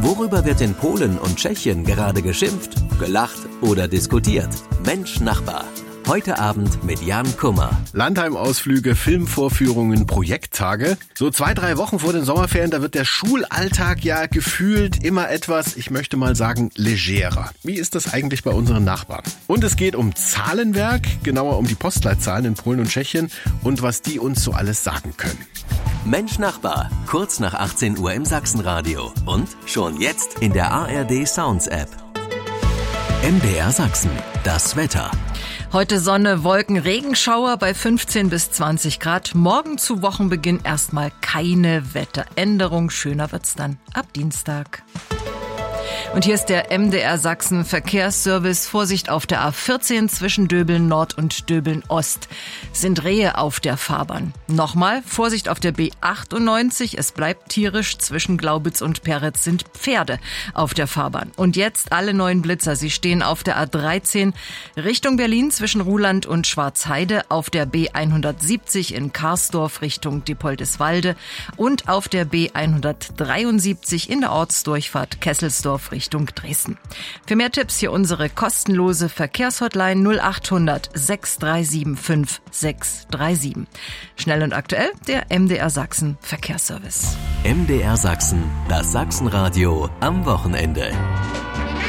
Worüber wird in Polen und Tschechien gerade geschimpft, gelacht oder diskutiert? Mensch Nachbar. Heute Abend mit Jan Kummer. Landheim-Ausflüge, Filmvorführungen, Projekttage. So 2-3 Wochen vor den Sommerferien, da wird der Schulalltag ja gefühlt immer etwas, ich möchte mal sagen, legerer. Wie ist das eigentlich bei unseren Nachbarn? Und es geht um Zahlenwerk, genauer um die Postleitzahlen in Polen und Tschechien und was die uns so alles sagen können. Mensch Nachbar, kurz nach 18 Uhr im Sachsenradio und schon jetzt in der ARD Sounds App. MDR Sachsen, das Wetter. Heute Sonne, Wolken, Regenschauer bei 15 bis 20 Grad. Morgen zu Wochenbeginn erstmal keine Wetteränderung. Schöner wird's dann ab Dienstag. Und hier ist der MDR Sachsen Verkehrsservice. Vorsicht auf der A14 zwischen Döbeln Nord und Döbeln Ost. Sind Rehe auf der Fahrbahn. Nochmal, Vorsicht auf der B98. Es bleibt tierisch. Zwischen Glaubitz und Peretz sind Pferde auf der Fahrbahn. Und jetzt alle neuen Blitzer. Sie stehen auf der A13 Richtung Berlin zwischen Ruhland und Schwarzheide, auf der B170 in Karsdorf Richtung Diepoldeswalde und auf der B173 in der Ortsdurchfahrt Kesselsdorf Richtung Dresden. Für mehr Tipps hier unsere kostenlose Verkehrshotline 0800 637 5637. Schnell und aktuell der MDR Sachsen Verkehrsservice. MDR Sachsen, das Sachsenradio am Wochenende.